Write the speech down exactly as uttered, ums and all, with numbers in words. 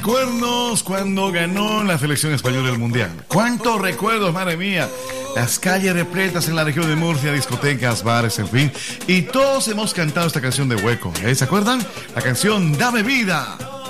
Recuerdos cuando ganó la selección española el mundial. ¿Cuántos recuerdos, madre mía? Las calles repletas en la región de Murcia, discotecas, bares, en fin. Y todos hemos cantado esta canción de Hueco. ¿Eh? ¿Se acuerdan? La canción Dame Vida.